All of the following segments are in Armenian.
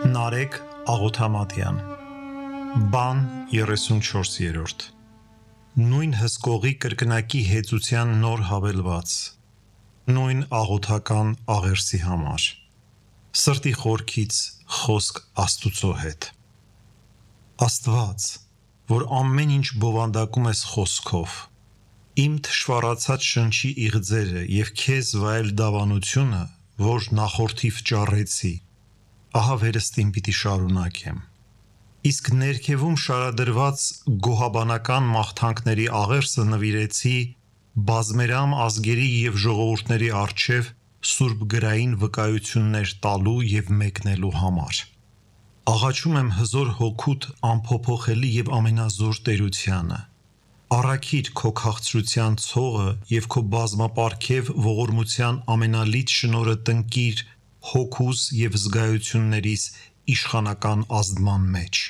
Նարեկ Աղոթամատյան Բան 34-րդ Նույն հսկողի կրկնակի հեծության նոր հավելված Նույն աղոթական աղերսի համար Սրտի խորքից խոսք Աստուծո հետ Աստված, որ ամեն ինչ բովանդակում ես խոսքով Իմ թշվառացած շնչի իղձերը և քեզ վայել դավանությունը, որ նախորդիվ ճառեցի Ահա վերստին պիտի շարունակեմ Իսկ ներքևում շարադրված գոհաբանական մաղթանքների աղերսը նվիրեցի բազմերամ ազգերի և ժողովուրդների առջև սուրբ գրային վկայություններ տալու և մեկնելու համար Աղաչում եմ հզոր հոգուդ անփոփոխելի և ամենազոր տերությանը Առաքիր քո քաղցրության ցողը և քո բազմապարգև ողորմության ամենալից շնորհը տնկիր հոգուս և զգայություններիս իշխանական ազդման մեջ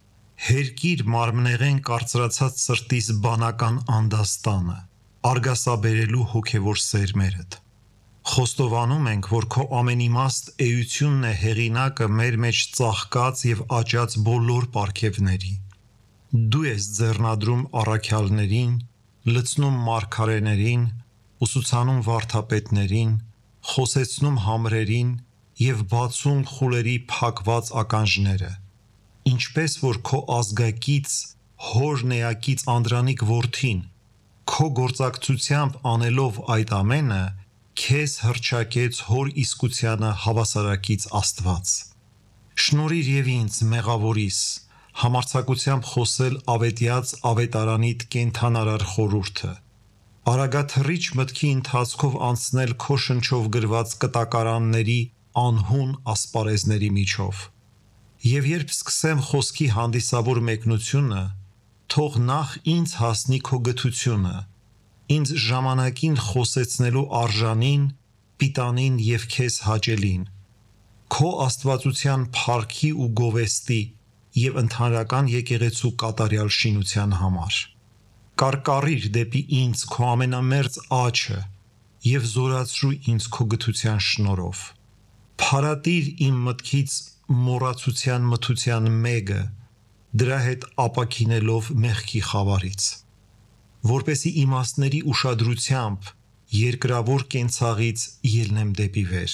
Հերկիր մարմնեղեն կարծրացած սրտիս բանական անդաստանը արգասաբերելու հոգևոր սերմերդ Խոստովանում ենք, որ քո ամենիմաստ էությունն է հեղինակը մեր մեջ ծաղկած և աճած բոլոր պարգևների Դու ես ձեռնադրում առաքյալներին, լցնում մարգարեներին, ուսուցանում վարդապետներին, խոսեցնում համրերին և բացում խուլերի փակված ականջները Ինչպես որ քո ազգակից, հոր էակից անդրանիկ որդին, քո գործակցությամբ անելով այդ ամենը, քեզ հռչակեց հոր իսկությանը հավասարակից Աստված Շնորհիր և ինձ, մեղավորիս, համարձակությամբ խոսել ավետյաց ավետարանիդ կենդանարար խորհուրդը Արագաթռիչ մտքի ընթացքով անցնել քո շնչով գրված կտակարանների անհուն ասպարեզների միջով Եվ երբ սկսեմ խոսքի հանդիսավոր մեկնությունը, թող նախ ինձ հասնի քո գթությունը, ինձ ժամանակին խոսեցնելու արժանին, պիտանին և քեզ հաճելին, քո աստվածության փառքի ու գովեստի և ընդհանրական եկեղեցու կատարյալ շինության համար Կարկառիր դեպի ինձ քո ամենամերձ աջը և զորացրու ինձ քո գթության շնորհով Փարատիր իմ մտքից մոռացության մթության մեգը, դրա հետ ապաքինելով մեղքի խավարից Որպեսզի իմաստների ուշադրությամբ երկրավոր կենցաղից ելնեմ դեպի վեր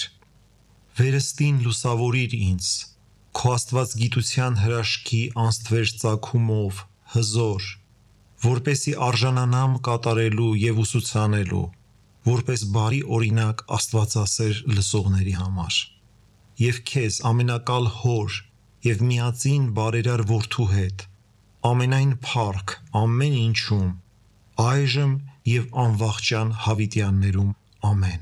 Վերստին լուսավորիր ինձ, քո աստվածգիտության հրաշքի անստվեր ծագումով, հզոր, որպեսզի արժանանամ կատարելու և ուսուցանելու, որպես բարի օրինակ աստվածասեր լսողների համար Եվ քեզ ամենակալ հոր և միածին բարերար որդու հետ, ամենայն փառք ամեն ինչում, այժմ և անվախճան հավիտյաններում, ամեն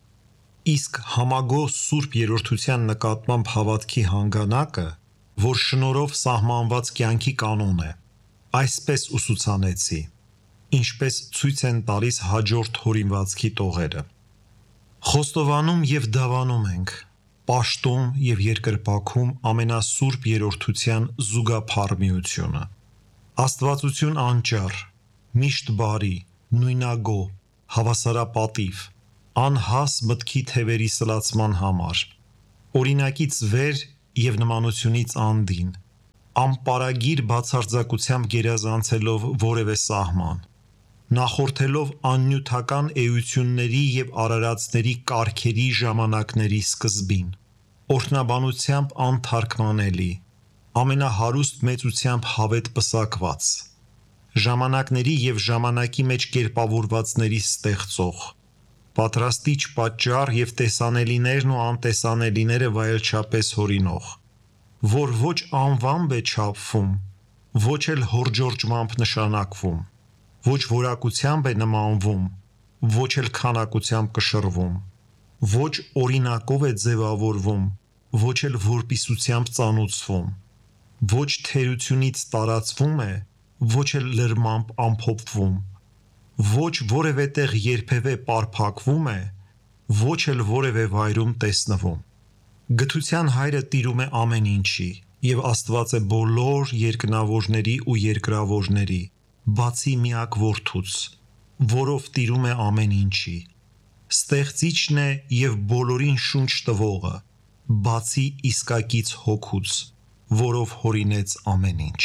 Իսկ համագոհ սուրբ երրորդության նկատմամբ հավատքի հանգանակը, որ շնորհով սահմանված կյանքի կանոն է, այսպես ուսուցանեցի, ինչպես ցույց են տալիս հաջորդ հորինվածքի տողերը Խոստովանում և դավանում ենք, պաշտում և երկրպագում ամենասուրբ երրորդության զուգափառ միությունը Աստվածություն անճառ, միշտ բարի, նույնագոհ, հավասարապատիվ, անհաս մտքի թևերի սլացման համար, օրինակից վեր և նմանությունից անդին, անպարագիր բացարձակությամբ գերազանցելով որևէ սահման, նախորդելով աննյութական էությունների և արարածների կարգերի ժամանակների սկզբին, օրհնաբանությամբ անթարգմանելի, ամենահարուստ մեծությամբ հավետ պսակված, ժամանակների և ժամանակի մեջ կերպավորվածների ստեղծող, պատրաստիչ պատճառ և տեսանելիներն ու անտեսանելիները վայելչապես հորինող, որ ոչ անվամբ է չափվում, ոչ էլ հորդորջմամբ նշանակվում, ոչ որակությամբ է նմանվում, ոչ էլ քանակությամբ կշռվում, ոչ օրինակով է ձևավորվում, ոչ էլ որպիսությամբ ծանուցվում, ոչ թերությունից տարածվում է, ոչ էլ լրմամբ ամփոփվում, ոչ որևէ տեղ երբևէ պարփակվում է, ոչ էլ որևէ վայրում տեսնվում Գթության հայրը տիրում է ամեն ինչի և Աստված է բոլոր երկնավորների ու երկրավորների, բացի միակ որդուց, որով տիրում է ամեն ինչի Ստեղծիչն է և բոլորին շունչ տվողը, բացի իսկակից հոգուց, որով հորինեց ամեն ինչ։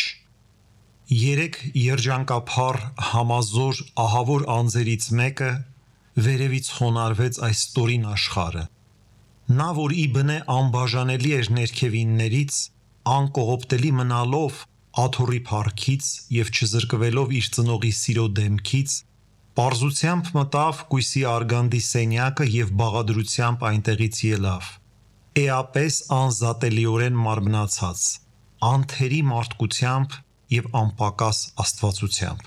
3 երջանկափառ, համազոր, ահավոր անձերից մեկը վերևից խոնարհվեց այս ստորին աշխարհը։ Նա, որ ի բնե անբաժանելի էր ներքևիններից, անկողոպտելի մնալով աթոռի փառքից եւ չզրկվելով իր ծնողի սիրո դեմքից, պարզությամբ մտավ կույսի արգանդի սենյակը եւ բաղադրությամբ այնտեղից ելավ, էապես անզատելիորեն մարմնացած, անթերի մարդկությամբ եւ անպակաս աստվածությամբ։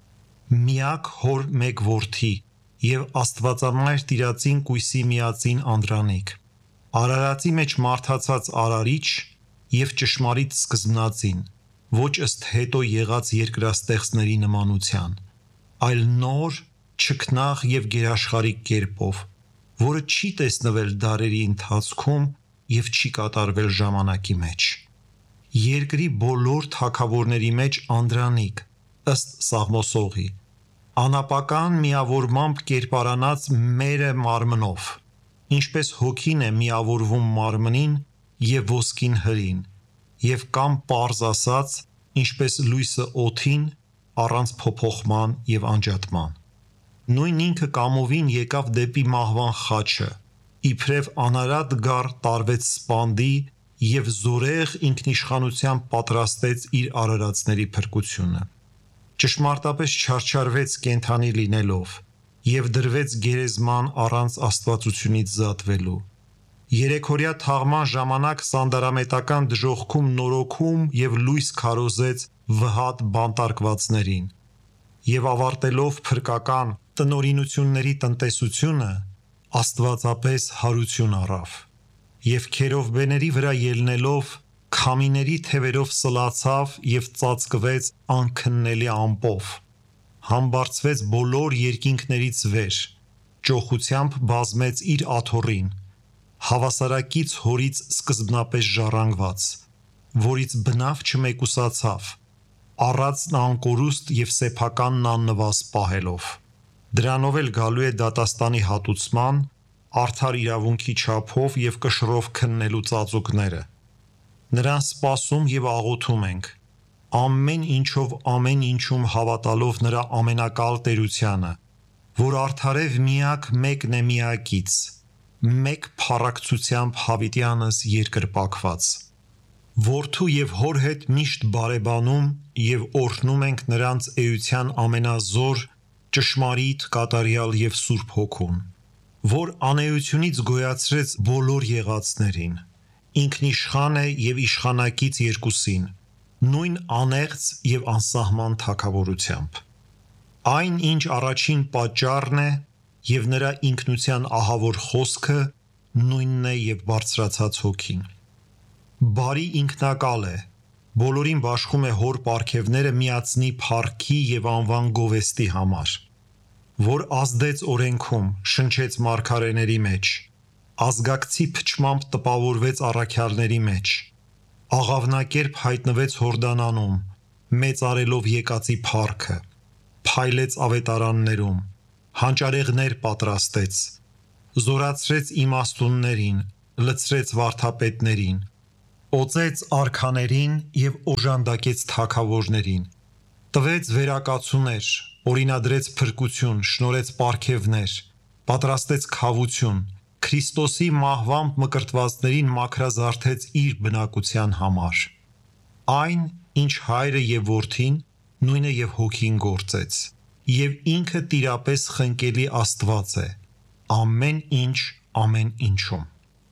Միակ հոր մեկ որդի եւ Աստվածամայր Տիրածին կույսի միածին Անդրանիկ, Արարածի մեջ մարդացած Արարիչ եւ ճշմարիտ սկզբնածին, ոչ ըստ հետո եղած երկրաստեղծների նմանության, այլ նոր, չքնաղ եւ գերաշխարհիկ կերպով, որը չի տեսնվել դարերի ընթացքում եւ չի կատարվել ժամանակի մեջ։ Երկրի բոլոր թագավորների մեջ Անդրանիկ, ըստ Սաղմոսողի, անապական միավորմամբ կերպարանած մերը մարմնով, ինչպես հոգին է միավորվում մարմնին եւ ոսկին հրին, եւ կամ պարզ ասած, ինչպես լույսը օդին, առանց փոփոխման եւ անջատման։ Նույն ինքը կամովին եկավ դեպի մահվան խաչը, իբրև անարատ գառ տարվեց սպանդի եւ զորեղ ինքնիշխանությամբ պատրաստեց իր արարածների փրկությունը։ Ճշմարտապես չարչարվեց կենթանի լինելով եւ դրվեց գերեզման առանց աստվածությունից զատվելու։ Երեքորյա թաղման ժամանակ սանդարամետական դժոխքում նորոգում եւ լույս քարոզեց վհատ բանտարկվածներին եւ ավարտելով փրկական տնօրինությունների տնտեսությունը աստվածապես հարություն առավ եւ քերովբեների վրա ելնելով քամիների թևերով սլացավ եւ ծածկվեց անքննելի ամպով, համբարձվեց բոլոր երկինքներից վեր, ճոխությամբ բազմեց իր աթոռին, հավասարակից հորից սկզբնապես ժառանգված, որից բնավ չմեկուսացավ, առածն անկորուստ եւ սեփականն աննվազ պահելով։ Դրանով էլ գալու է դատաստանի հատուցման, արդար իրավունքի չափով եւ կշռով քննելու ծածուկները։ Նրան սպասում եւ աղոթում ենք, ամեն ինչով ամեն ինչում հավատալով նրա ամենակալ տերությանը, որ արդարև միակ մեկն է միակից, մեկ փառակցությամբ հավիտյանս երկրպագված։ Որդու եւ հոր հետ միշտ բարեբանում եւ օրհնում ենք նրանց էության ամենազոր, ճշմարիտ, կատարյալ եւ սուրբ հոգուն, որ անեությունից գոյացրեց բոլոր եղածներին, ինքնիշխան է եւ իշխանակից երկուսին, նույն անեղծ եւ անսահման թագավորությամբ։ Այն, ինչ առաջին պատճառն է եւ նրա ինքնության ահավոր խոսքը, նույնն է եւ բարձրացած հոգին։ Բարի ինքնակալ է, բոլորին բաշխում է հոր պարգևները միացնի փառքի եւ անվան գովեստի համար, որ ազդեց օրենքում, շնչեց մարգարեների մեջ, ազգակցի փչմամբ տպավորվեց առաքյալների մեջ, աղավնակերպ հայտնվեց Հորդանանում, մեծարելով եկածի փառքը, փայլեց ավետարաններում, հանճարեղներ պատրաստեց, զորացրեց իմաստուններին, լցրեց վարդապետներին, օծեց արքաներին եւ օժանդակեց թագավորներին, տվեց վերակացուներ, օրինադրեց փրկություն, շնորհեց պարգևներ, պատրաստեց քավություն, Քրիստոսի մահվամբ մկրտվածներին մաքրազարդեց իր բնակության համար։ Այն, ինչ Հայրը եւ Որդին, նույնը եւ Հոգին գործեց, եւ ինքը տիրապես խնկելի Աստված է, ամեն ինչ ամեն ինչում։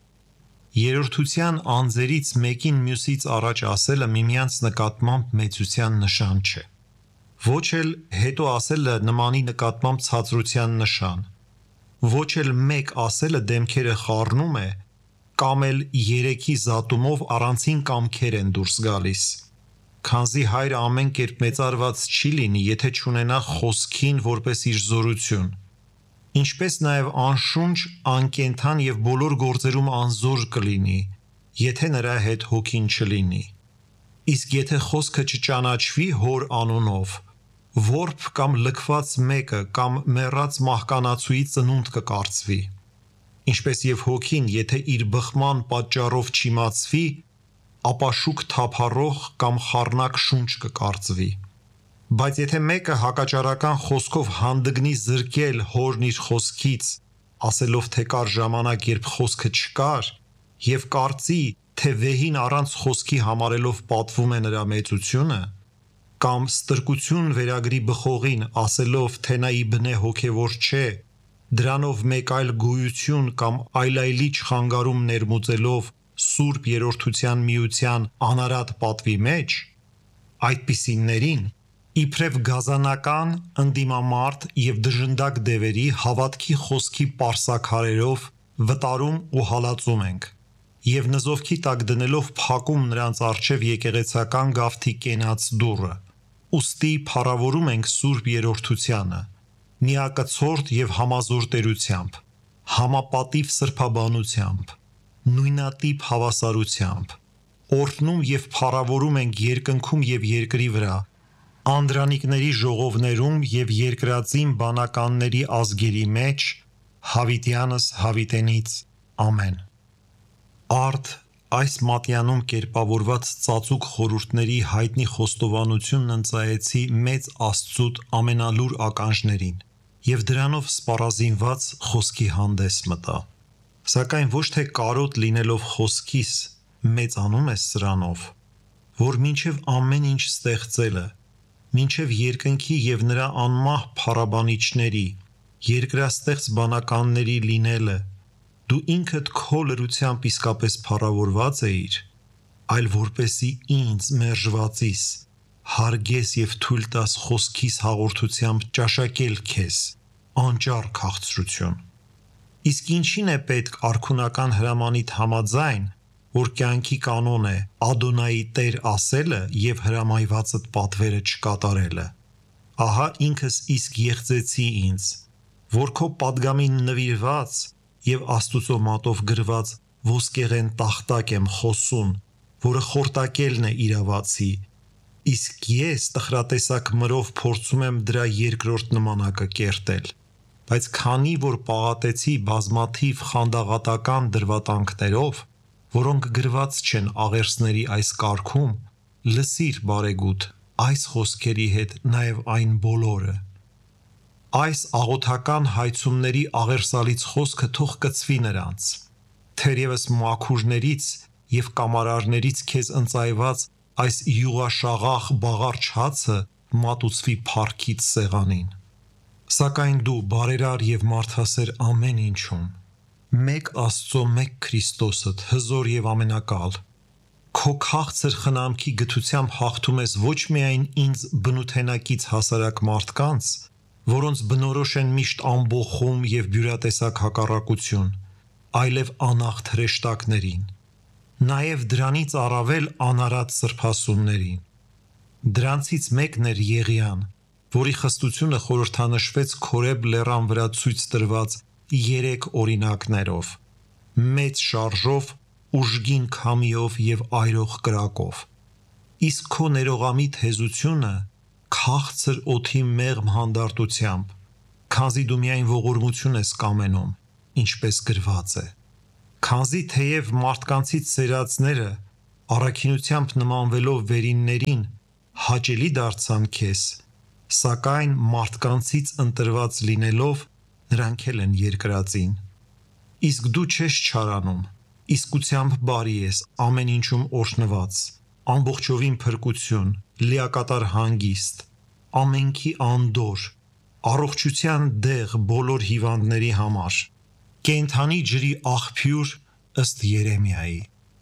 Երրորդության անձերից մեկին մյուսից առաջ ասելը միմյանց նկատմամբ մեծության նշան չէ։ Ոչ էլ հետո ասելը նմանի նկատմամբ ցածրության նշան։ Ոչ էլ մեկ ասելը դեմքերը խառնում է, կամ էլ երեքի զատումով առանցին կամքեր են դուրս գալիս։ Քանզի Հայրը ամեն կերպ մեծարված չի լինի, եթե չունենա խոսքին որպես իր զորություն, ինչպես նաև անշունչ, անկենդան եւ բոլոր գործերում անզոր կլինի, եթե նրա հետ հոգին չլինի։ Իսկ եթե խոսքը չճանաչվի Հոր անունով, որբ կամ լքված մեկը կամ մեռած մահկանացուի ծնունդ կկարծվի։ Ինչպես եւ հոգին, եթե իր բխման պատճառով չիմացվի, ապա շուք թափառող կամ խառնակ շունչ կկարծվի։ Բայց եթե մեկը հակաճարական խոսքով հանդգնի զրկել հորն իր խոսքից, ասելով թե կար ժամանակ, երբ խոսքը չկար, եւ կարծի, թե վեհին առանց խոսքի համարելով պատվում է նրա մեծությունը, կամ ստրկություն վերագրի բխողին, ասելով, թե նա ի բնե հոգևոր չէ, դրանով մեկ այլ գոյություն կամ այլայլիչ խանգարում ներմուծելով Սուրբ Երրորդության միության անարատ պատվի մեջ, այդպիսիներին իբրև գազանական, ընդդիմամարտ եւ դժնդակ դևերի հավատքի խոսքի պարսաքարերով վտարում ու հալածում ենք եւ նզովքի տակ դնելով փակում նրանց առջև եկեղեցական գավթի կենաց դուռը։ Ուստի փառավորում ենք Սուրբ Երրորդությանը, միակցորդ եւ համազոր տերությամբ, համապատիվ սրբաբանությամբ, նույնատիպ հավասարությամբ, օրհնում եւ փառավորում ենք երկնքում եւ երկրի վրա, անդրանիկների ժողովներում եւ երկրածին բանականների ազգերի մեջ, հավիտյանս հավիտենից, ամեն։ Արդ այս մատյանում կերպավորված ծածուկ խորհուրդների հայտնի խոստովանությունն ընծայեցի մեծ Աստծուտ ամենալուր ականջներին եւ դրանով սպառազինված խոսքի հանդես մտա։ Սակայն ոչ թե կարոտ լինելով խոսքիս մեծանում ես սրանով, որ մինչև ամեն ինչ ստեղծելը, մինչև երկնքի եւ նրա անմահ փառաբանիչների, երկրաստեղծ բանականների լինելը, դու ինքդ քո լրությամբ իսկապես փառավորված էիր, այլ որպեսի ինձ մերժվածիս հարգես եւ թույլ տաս խոսքիս հաղորդությամբ ճաշակել քեզ անճար քաղցրություն։ Իսկ ինչին է պետք արքունական հրամանիդ համաձայն, որ կյանքի կանոն է Ադոնայի Տեր ասելը եւ հրամայվածդ պատվերը չկատարելը։ Ահա ինքս իսկ եղծեցի ինձ, որ քո падգամին նվիրված եւ Աստուծո մատով գրված ոսկեղեն տախտակ եմ խոսուն, որը խորտակելն է իրավացի, իսկ ես տխրատեսակ մրով փորձում եմ դրա երկրորդ նմանակը կերտել։ Բայց քանի որ պաղատեցի բազմաթիվ խանդաղատական դրվատանքներով, որոնք գրված չեն աղերսների այս կարգում, լսիր բարեգութ այս խոսքերի հետ նաև այն բոլորը։ Այս աղոթական հայցումների աղերսալից խոսքը թող կծվի նրանց, թերևս մաքուրներից եւ կամարարներից քեզ ընծայված այս յուղաշաղախ բաղարչ հացը մատուցվի փառքից սեղանին։ Սակայն դու բարերար եւ մարդասեր ամեն ինչում, մեկ Աստծո մեկ Քրիստոսդ հզոր եւ ամենակալ, քո քաղցր խնամքի գթությամբ հաղթում ես ոչ միայն ինձ բնութենակից հասարակ մարդկանց, որոնց բնորոշ են միշտ ամբոխում եւ բյուրատեսակ հակառակություն, այլև անախտ հրեշտակներին, նաեւ դրանից առավել անարատ սրբասուններին։ Դրանցից մեկն էր Եղիան, որի խստությունը խորհրդանշվեց Քորեբ լեռան վրա ցույց տրված 3 օրինակներով, մեծ շարժով, ուժգին քամիով եւ այրող կրակով։ Իսկ քո ներողամիտ հեզությունը քաղցր օդի մեղմ հանդարտությամբ, քանզի դու միայն ողորմություն ես կամենում, ինչպես գրված է։ Քանզի թեև մարդկանցից սերածները առաքինությամբ նմանվելով վերիններին հաճելի դարձան քեզ, սակայն մարդկանցից ընտրված լինելով նրանք էլ են երկրածին։ Իսկ դու չես չարանում, իսկությամբ բարի ես, ամեն ինչում օրհնված, ամբողջովին փրկություն, լիակատար հանգիստ, ամենքի անդոր, առողջության դեղ բոլոր հիվանդների համար, կենդանի ջրի աղբյուր ըստ Երեմիայի։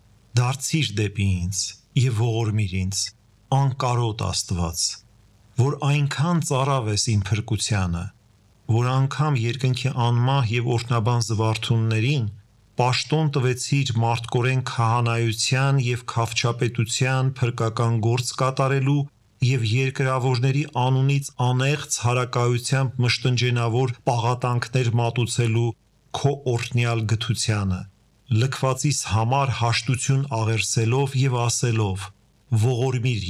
Դարձիր դեպի ինձ եւ ողորմիր ինձ, անկարոտ Աստված, որ այնքան ծարավ ես իմ փրկությանը, որ անգամ երկնքի անմահ եւ օրհնաբան զվարթուններին պաշտոն տվեցիր մարդկորեն քահանայության եւ քաղցապետության փրկական գործ կատարելու եւ երկրավորների անունից անեղծ հարակայությամբ մշտնջենավոր պաղատանքներ մատուցելու քո օրհնյալ գթությանը, լքվածիս համար հաշտություն աղերսելով եւ ասելով. ողորմիր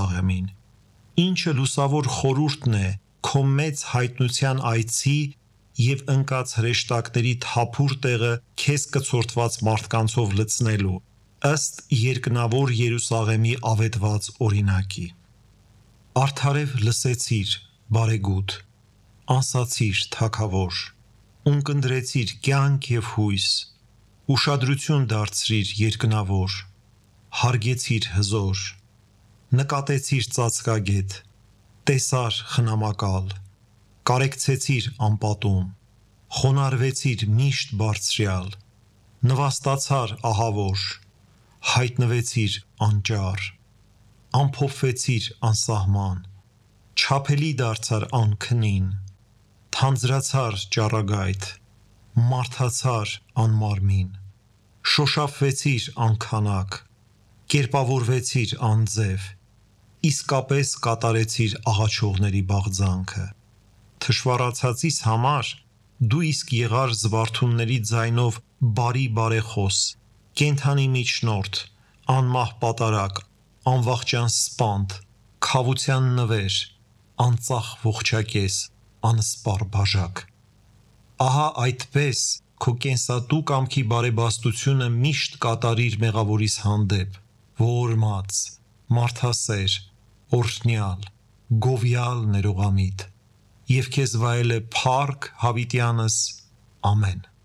Երուսաղեմին։ Ինչը լուսավոր խորհուրդն է քո մեծ հայտնության այցի եւ ընկած հրեշտակների թափուր տեղը քեզ կցորդված մարդկանցով լցնելու, ըստ երկնավոր Երուսաղեմի ավետված օրինակի։ Արդարև լսեցիր, բարեգութ, անսացիր, թագավոր, ունկնդրեցիր կյանք եւ հույս, ուշադրություն դարձրիր երկնավոր, հարգեցիր հզոր, նկատեցիր ծածկագետ, տեսար խնամակալ, կարեկցեցիր անպատում, խոնարհվեցիր միշտ բարձրյալ, նվաստացար ահավոր, հայտնվեցիր անճար, ամփոփվեցիր անսահման, չափելի դարձար անքնին, թանձրացար ճառագայթ, մարդացար անմարմին, շոշափվեցիր անքանակ, կերպավորվեցիր անձև, իսկապես կատարեցիր աղաչողների բաղձանքը։ Թշվառացածիս համար դու իսկ եղար զվարթունների ձայնով բարի բարեխոս, կենդանի միջնորդ, անմահ պատարակ, անվախճան սպանդ, քավության նվեր, անծախ ողջակես, անսպառ բաժակ։ Ահա այդպես քո կենսատու կամքի բարեբաստությունը միշտ կատարիր մեղավորիս հանդեպ, ողորմած, մարդասեր, օրհնյալ, գովյալ ներողամիտ, եւ քեզ վայել է փառք հավիտյանս, ամեն։